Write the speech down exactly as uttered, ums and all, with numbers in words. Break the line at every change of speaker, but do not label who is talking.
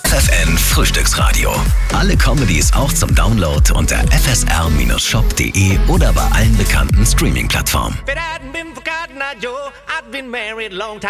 F F N Frühstücksradio. Alle Comedies auch zum Download unter f s r Bindestrich shop punkt d e oder bei allen bekannten Streaming-Plattformen.